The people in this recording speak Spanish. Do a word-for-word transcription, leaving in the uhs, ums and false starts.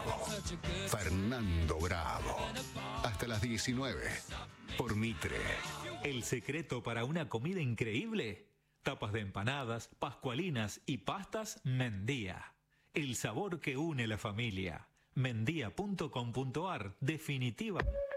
Bravo. Fernando Bravo. Hasta las diecinueve. Por Mitre. ¿El secreto para una comida increíble? Tapas de empanadas, pascualinas y pastas Mendía. El sabor que une la familia. mendía punto com punto ar. Definitiva.